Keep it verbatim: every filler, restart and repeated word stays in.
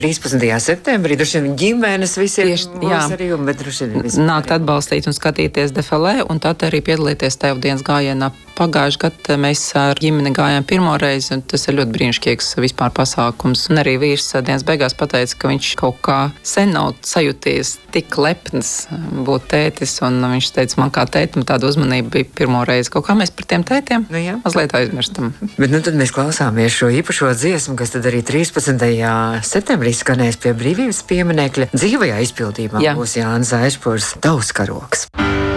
trīspadsmitajā septembrī, droši vien ģimenes visiem Tieši, būs arī, un, bet droši vien visiem. Nākt atbalstīt un skatīties defilē, un tad arī piedalīties tēvdienas gājienā. Pagājuši gadu mēs ar ģimeni gājām pirmo reizi, un tas ir ļoti brīnišķīgs vispār pasākums. Un arī vīrs dienas beigās pateica, ka viņš kaut kā sen nav sajūties tik lepns būt tētis, un viņš teica, man kā tētim tāda uzmanība bija pirmo reizi. Kaut kā mēs par tiem tētiem nu, jā. mazliet aizmirstam. Bet nu tad mēs klausāmies šo īpašo dziesmu, kas tad arī trīspadsmitajā septembrī skanēs pie brīvības pieminekļa. Dzīvajā izpildījumā jā. Būs Jānis Aišpurs, Tavs karoks.